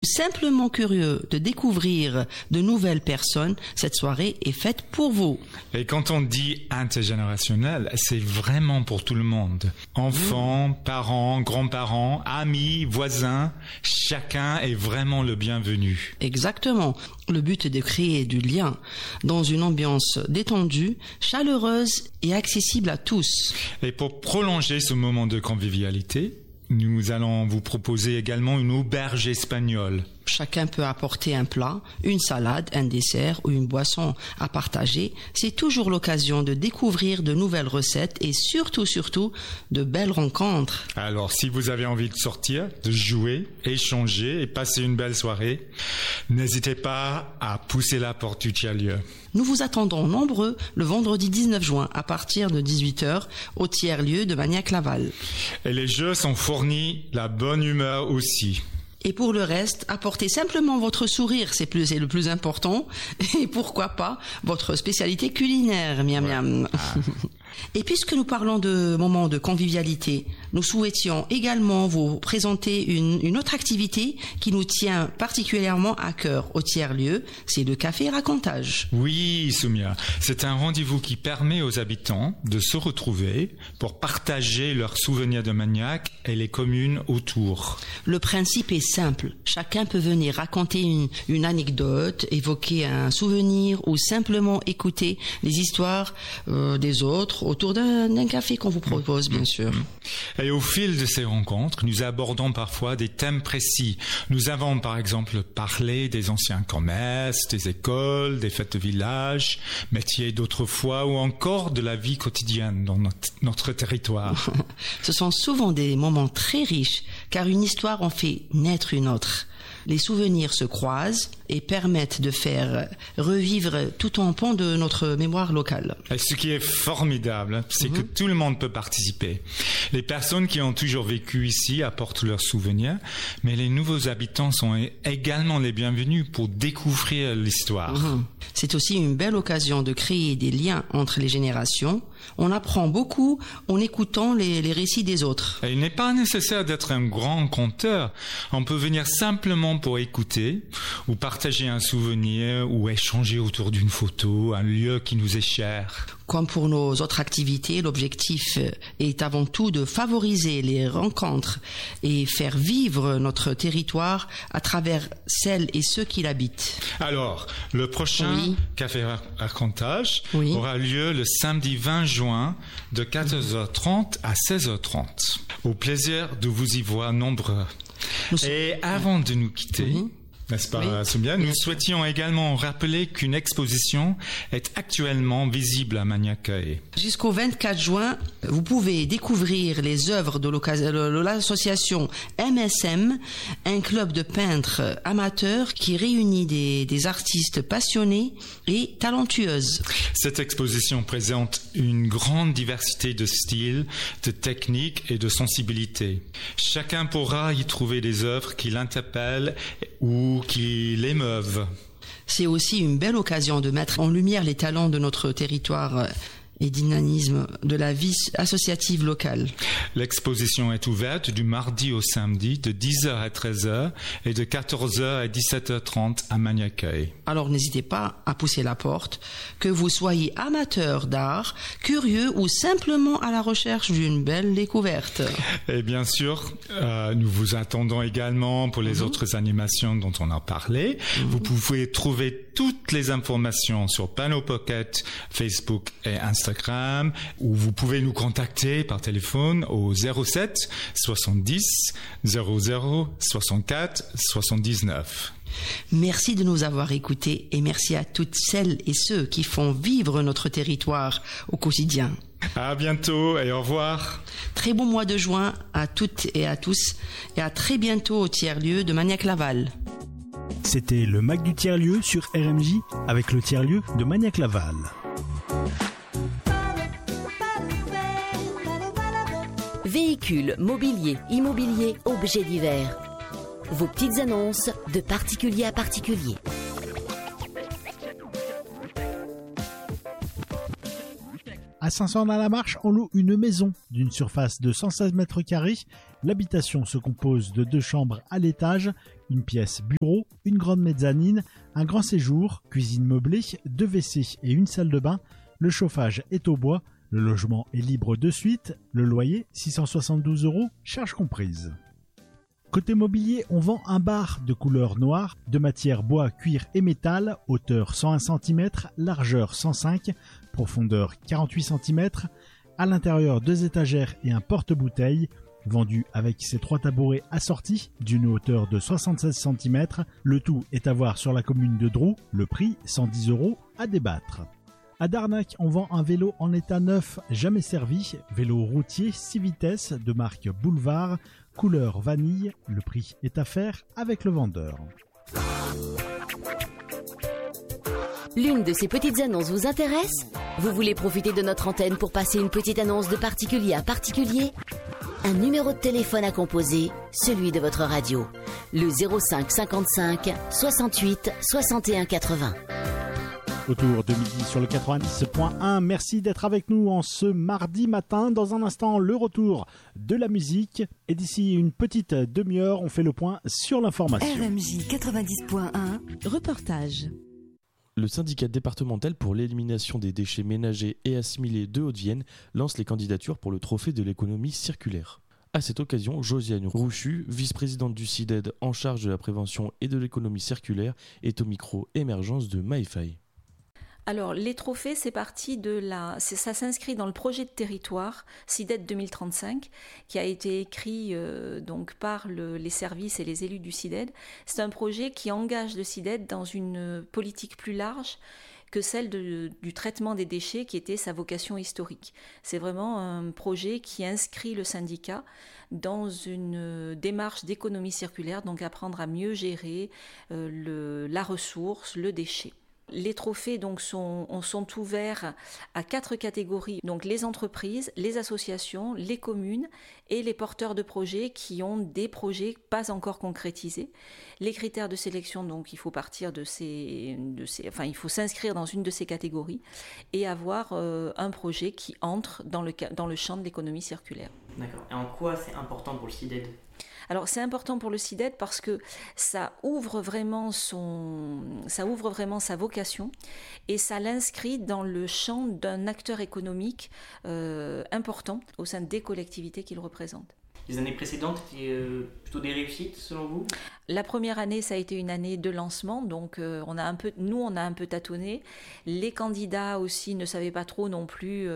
simplement curieux de découvrir de nouvelles personnes, cette soirée est faite pour vous. Et quand on dit intergénérationnel, c'est vraiment pour tout le monde. Enfants, parents, grands-parents, amis, voisins, chacun est vraiment le bienvenu. Exactement. Le but est de créer du lien dans une ambiance détendue, chaleureuse et accessible à tous. Et pour prolonger ce moment de convivialité, nous allons vous proposer également une auberge espagnole. Chacun peut apporter un plat, une salade, un dessert ou une boisson à partager. C'est toujours l'occasion de découvrir de nouvelles recettes et surtout, de belles rencontres. Alors, si vous avez envie de sortir, de jouer, échanger et passer une belle soirée, n'hésitez pas à pousser la porte du tiers-lieu. Nous vous attendons nombreux le vendredi 19 juin à partir de 18h au tiers-lieu de Magnac-Laval. Et les jeux sont fournis, la bonne humeur aussi. Et pour le reste, apportez simplement votre sourire, c'est le plus important. Et pourquoi pas votre spécialité culinaire, miam miam. Et puisque nous parlons de moments de convivialité, nous souhaitions également vous présenter une autre activité qui nous tient particulièrement à cœur au tiers-lieu, c'est le café racontage. Oui, Soumia, c'est un rendez-vous qui permet aux habitants de se retrouver pour partager leurs souvenirs de Magnac et les communes autour. Le principe est simple, chacun peut venir raconter une anecdote, évoquer un souvenir ou simplement écouter les histoires des autres autour d'un café qu'on vous propose, bien sûr. Et au fil de ces rencontres, nous abordons parfois des thèmes précis. Nous avons par exemple parlé des anciens commerces, des écoles, des fêtes de village, métiers d'autrefois ou encore de la vie quotidienne dans notre territoire. Ce sont souvent des moments très riches car une histoire en fait naître une autre. Les souvenirs se croisent et permettent de faire revivre tout un pan de notre mémoire locale. Et ce qui est formidable, c'est que tout le monde peut participer. Les personnes qui ont toujours vécu ici apportent leurs souvenirs, mais les nouveaux habitants sont également les bienvenus pour découvrir l'histoire. C'est aussi une belle occasion de créer des liens entre les générations. On apprend beaucoup en écoutant les récits des autres. Et il n'est pas nécessaire d'être un grand conteur. On peut venir simplement pour écouter ou partager un souvenir ou échanger autour d'une photo, un lieu qui nous est cher. Comme pour nos autres activités, l'objectif est avant tout de favoriser les rencontres et faire vivre notre territoire à travers celles et ceux qui l'habitent. Alors, le prochain café racontage aura lieu le samedi 20 juin de 14h30 à 16h30. Au plaisir de vous y voir nombreux. Et avant de nous quitter, n'est-ce pas, Soumia, nous souhaitions également rappeler qu'une exposition est actuellement visible à Magnac-Caé. Jusqu'au 24 juin, vous pouvez découvrir les œuvres de l'association MSM, un club de peintres amateurs qui réunit des artistes passionnés et talentueuses. Cette exposition présente une grande diversité de styles, de techniques et de sensibilités. Chacun pourra y trouver des œuvres qui l'interpellent ou qui l'émeuvent. C'est aussi une belle occasion de mettre en lumière les talents de notre territoire et dynamisme de la vie associative locale. L'exposition est ouverte du mardi au samedi de 10h à 13h et de 14h à 17h30 à Magnac-Caé. Alors n'hésitez pas à pousser la porte, que vous soyez amateur d'art, curieux ou simplement à la recherche d'une belle découverte. Et bien sûr, nous vous attendons également pour les autres animations dont on a parlé. Vous pouvez trouver toutes les informations sur Panneau Pocket, Facebook et Instagram, où vous pouvez nous contacter par téléphone au 07 70 00 64 79. Merci de nous avoir écoutés et merci à toutes celles et ceux qui font vivre notre territoire au quotidien. À bientôt et au revoir. Très bon mois de juin à toutes et à tous et à très bientôt au tiers-lieu de Magnac-Laval. C'était le Mag du tiers-lieu sur RMJ avec le tiers-lieu de Magnac-Laval. Véhicules, mobilier, immobilier, objets divers. Vos petites annonces de particulier à particulier. À Saint-Saëns-la-Marche, on loue une maison d'une surface de 116 mètres carrés. L'habitation se compose de 2 chambres à l'étage, Une pièce bureau, une grande mezzanine, un grand séjour, cuisine meublée, 2 WC et une salle de bain. Le chauffage est au bois, le logement est libre de suite, le loyer 672 €, charges comprises. Côté mobilier, on vend un bar de couleur noire, de matière bois, cuir et métal, hauteur 101 cm, largeur 105, profondeur 48 cm, à l'intérieur 2 étagères et un porte-bouteilles, vendu avec ses 3 tabourets assortis d'une hauteur de 76 cm. Le tout est à voir sur la commune de Drou, le prix 110 € à débattre. À Darnac, on vend un vélo en état neuf, jamais servi, vélo routier 6 vitesses de marque Boulevard, couleur vanille, le prix est à faire avec le vendeur. L'une de ces petites annonces vous intéresse ? Vous voulez profiter de notre antenne pour passer une petite annonce de particulier à particulier ? Un numéro de téléphone à composer, celui de votre radio, le 05 55 68 61 80. Autour de midi sur le 90.1, merci d'être avec nous en ce mardi matin. Dans un instant, le retour de la musique. Et d'ici une petite demi-heure, on fait le point sur l'information. RMJ 90.1, reportage. Le syndicat départemental pour l'élimination des déchets ménagers et assimilés de Haute-Vienne lance les candidatures pour le trophée de l'économie circulaire. À cette occasion, Josiane Rouchu, vice-présidente du CIDED en charge de la prévention et de l'économie circulaire, est au micro émergence de MyFi. Alors, les trophées, ça s'inscrit dans le projet de territoire CIDED 2035 qui a été écrit donc par les services et les élus du CIDED. C'est un projet qui engage le CIDED dans une politique plus large que celle du traitement des déchets qui était sa vocation historique. C'est vraiment un projet qui inscrit le syndicat dans une démarche d'économie circulaire, donc apprendre à mieux gérer la ressource, le déchet. Les trophées donc sont ouverts à 4 catégories, donc les entreprises, les associations, les communes et les porteurs de projets qui ont des projets pas encore concrétisés. Les critères de sélection, donc il faut partir il faut s'inscrire dans une de ces catégories et avoir un projet qui entre dans le champ de l'économie circulaire. D'accord. Et en quoi c'est important pour le CIDED ? Alors c'est important pour le CIDED parce que ça ouvre vraiment sa vocation et ça l'inscrit dans le champ d'un acteur économique important au sein des collectivités qu'il représente. Les années précédentes étaient plutôt des réussites selon vous ? La première année, ça a été une année de lancement, donc on a un peu tâtonné. Les candidats aussi ne savaient pas trop non plus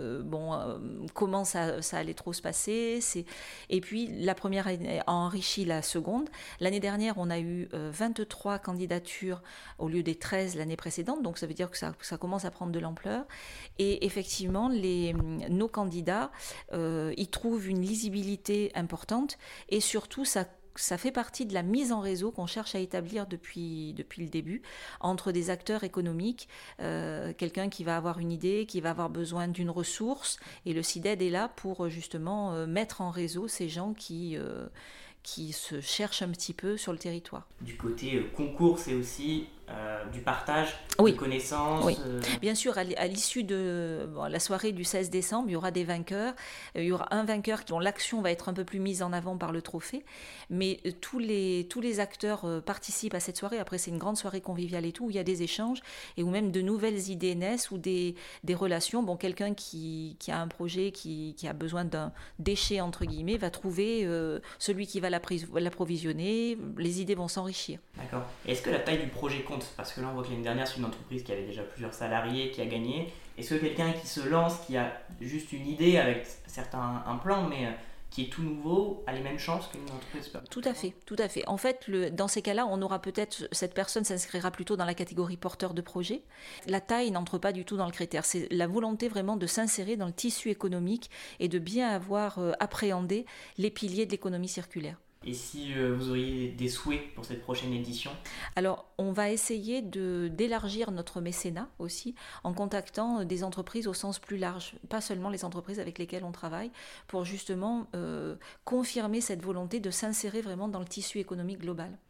comment ça allait trop se passer. Et puis la première année a enrichi la seconde. L'année dernière, on a eu 23 candidatures au lieu des 13 l'année précédente, donc ça veut dire que ça commence à prendre de l'ampleur. Et effectivement, nos candidats, ils trouvent une lisibilité importante et surtout ça fait partie de la mise en réseau qu'on cherche à établir depuis le début entre des acteurs économiques, quelqu'un qui va avoir une idée, qui va avoir besoin d'une ressource, et le CIDED est là pour justement mettre en réseau ces gens qui se cherchent un petit peu sur le territoire. Du côté concours, c'est aussi du partage de connaissances. Oui, bien sûr, à l'issue de la soirée du 16 décembre, il y aura des vainqueurs. Il y aura un vainqueur dont l'action va être un peu plus mise en avant par le trophée. Mais tous les acteurs participent à cette soirée. Après, c'est une grande soirée conviviale et tout, où il y a des échanges et où même de nouvelles idées naissent ou des relations. Bon, quelqu'un qui a un projet, qui a besoin d'un déchet, entre guillemets, va trouver celui qui va l'approvisionner. Les idées vont s'enrichir. D'accord. Et est-ce que la taille du projet compte ? Parce que là, on voit que l'année dernière, c'est une entreprise qui avait déjà plusieurs salariés, qui a gagné. Est-ce que quelqu'un qui se lance, qui a juste une idée avec un plan, mais qui est tout nouveau, a les mêmes chances qu'une entreprise ? Tout à fait. En fait, dans ces cas-là, on aura peut-être, cette personne s'inscrira plutôt dans la catégorie porteur de projet. La taille n'entre pas du tout dans le critère. C'est la volonté vraiment de s'insérer dans le tissu économique et de bien avoir appréhendé les piliers de l'économie circulaire. Et si vous auriez des souhaits pour cette prochaine édition ? Alors, on va essayer d'élargir notre mécénat aussi en contactant des entreprises au sens plus large, pas seulement les entreprises avec lesquelles on travaille, pour justement confirmer cette volonté de s'insérer vraiment dans le tissu économique global.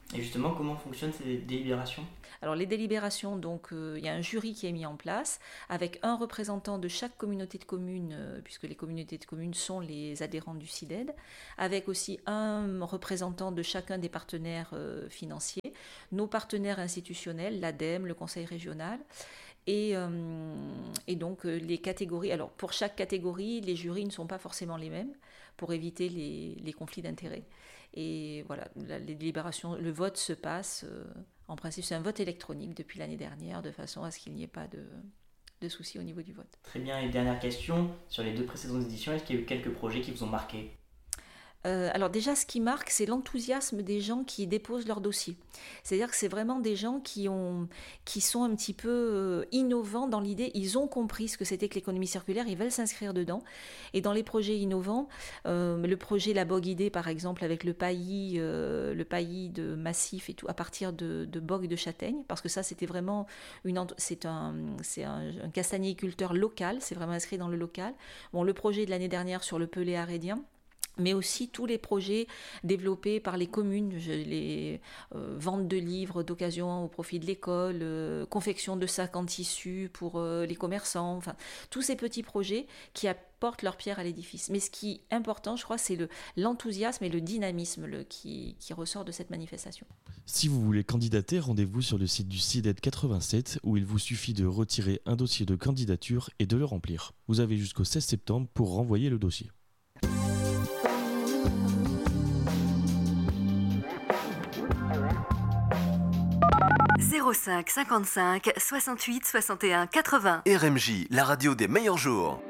Et justement, comment fonctionnent ces délibérations ? Alors les délibérations, donc il y a un jury qui est mis en place avec un représentant de chaque communauté de communes, puisque les communautés de communes sont les adhérents du CIDED, avec aussi un représentant de chacun des partenaires financiers, nos partenaires institutionnels, l'ADEME, le Conseil régional. Et donc les catégories, alors pour chaque catégorie, les jurys ne sont pas forcément les mêmes pour éviter les conflits d'intérêts. Et voilà, les délibérations, le vote se passe, en principe c'est un vote électronique depuis l'année dernière, de façon à ce qu'il n'y ait pas de soucis au niveau du vote. Très bien, et dernière question, sur les 2 précédentes éditions, est-ce qu'il y a eu quelques projets qui vous ont marqué ? Alors déjà, ce qui marque, c'est l'enthousiasme des gens qui déposent leur dossier. C'est-à-dire que c'est vraiment des gens qui sont un petit peu innovants dans l'idée. Ils ont compris ce que c'était que l'économie circulaire, ils veulent s'inscrire dedans. Et dans les projets innovants, le projet La Bogue Idée, par exemple, avec le paillis de massif et tout, à partir de bogues de châtaigne, parce que ça, c'était vraiment c'est un castagniculteur local, c'est vraiment inscrit dans le local. Bon, le projet de l'année dernière sur le Pelé arédien, mais aussi tous les projets développés par les communes, les ventes de livres d'occasion au profit de l'école, confection de sacs en tissu pour les commerçants, enfin tous ces petits projets qui apportent leur pierre à l'édifice. Mais ce qui est important, je crois, c'est l'enthousiasme et le dynamisme qui ressort de cette manifestation. Si vous voulez candidater, rendez-vous sur le site du CIDED 87 où il vous suffit de retirer un dossier de candidature et de le remplir. Vous avez jusqu'au 16 septembre pour renvoyer le dossier. 05 55 68 61 80. RMJ, la radio des meilleurs jours.